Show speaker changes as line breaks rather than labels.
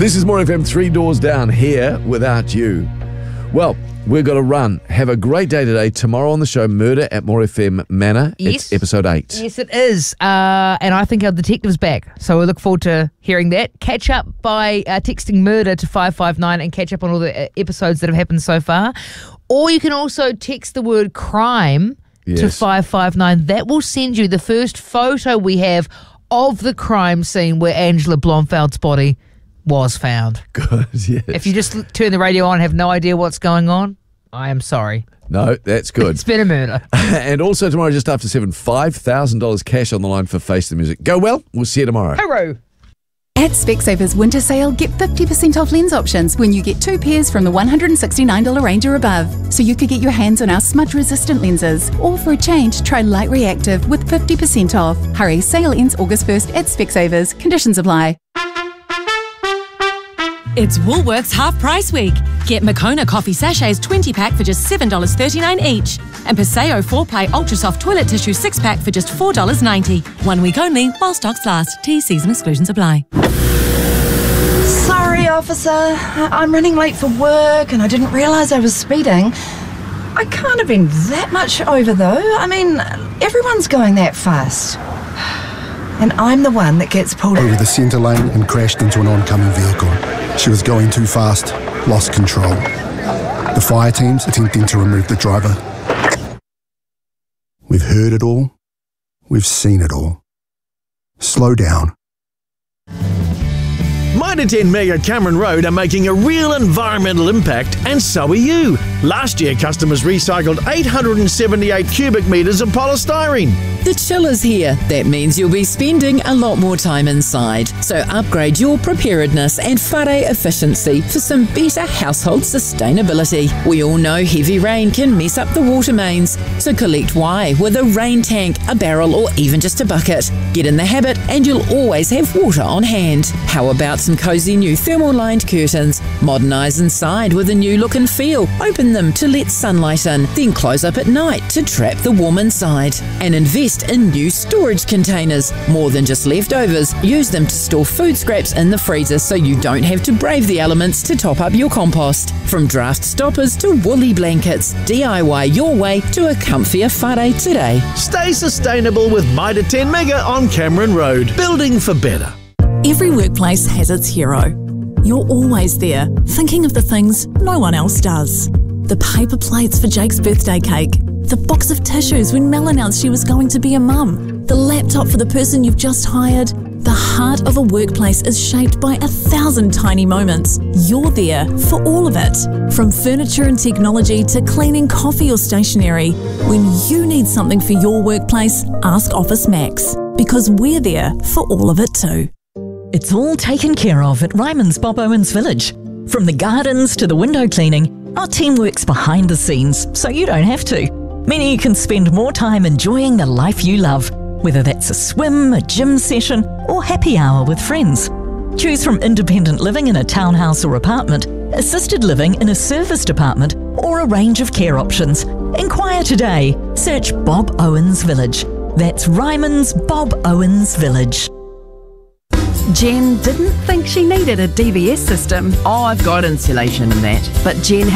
This is More FM, 3 doors down, here without you. Well, we've got to run. Have a great day today. Tomorrow on the show, Murder at More FM Manor.
Yes.
It's episode 8.
Yes, it is. And I think our detective's back. So we look forward to hearing that. Catch up by texting murder to 559 and catch up on all the episodes that have happened so far. Or you can also text the word crime to 559. That will send you the first photo we have of the crime scene where Angela Blomfeld's body was found.
Good, yes.
If you just turn the radio on and have no idea what's going on, I am sorry.
No, that's good.
It's been a murder.
And also tomorrow, just after 7, $5,000 cash on the line for Face the Music. Go well. We'll see you tomorrow.
Hooroo.
At Specsavers Winter Sale, get 50% off lens options when you get 2 pairs from the $169 range or above. So you could get your hands on our smudge-resistant lenses. Or for a change, try Light Reactive with 50% off. Hurry, sale ends August 1st at Specsavers. Conditions apply.
It's Woolworths Half Price Week. Get Moccona coffee sachets 20-pack for just $7.39 each. And Paseo 4-ply Ultra Soft Toilet Tissue 6-pack for just $4.90. 1 week only while stocks last. T/Cs and exclusions apply.
Sorry, officer. I'm running late for work and I didn't realise I was speeding. I can't have been that much over though. I mean, everyone's going that fast. And I'm the one that gets pulled
over the centre lane and crashed into an oncoming vehicle. She was going too fast, lost control. The fire teams attempting to remove the driver. We've heard it all. We've seen it all. Slow down.
Mitre 10 Meg at Cameron Road are making a real environmental impact, and so are you. Last year, customers recycled 878 cubic metres of polystyrene.
The chill is here. That means you'll be spending a lot more time inside. So upgrade your preparedness and whare efficiency for some better household sustainability. We all know heavy rain can mess up the water mains. So collect why with a rain tank, a barrel or even just a bucket. Get in the habit and you'll always have water on hand. How about some cosy new thermal lined curtains? Modernise inside with a new look and feel. Open them to let sunlight in, then close up at night to trap the warm inside. And invest in new storage containers. More than just leftovers, use them to store food scraps in the freezer so you don't have to brave the elements to top up your compost. From draft stoppers to woolly blankets, DIY your way to a comfier whare today.
Stay sustainable with Mitre 10 Mega on Cameron Road. Building for better.
Every workplace has its hero. You're always there, thinking of the things no one else does. The paper plates for Jake's birthday cake. The box of tissues when Mel announced she was going to be a mum. The laptop for the person you've just hired. The heart of a workplace is shaped by 1,000 tiny moments. You're there for all of it. From furniture and technology to cleaning coffee or stationery. When you need something for your workplace, ask Office Max. Because we're there for all of it too.
It's all taken care of at Ryman's Bob Owens Village. From the gardens to the window cleaning, our team works behind the scenes so you don't have to. Meaning you can spend more time enjoying the life you love, whether that's a swim, a gym session, or happy hour with friends. Choose from independent living in a townhouse or apartment, assisted living in a serviced apartment, or a range of care options. Inquire today. Search Bob Owens Village. That's Ryman's Bob Owens Village.
Jen didn't think she needed a DVS system.
Oh, I've got insulation in that.
But Jen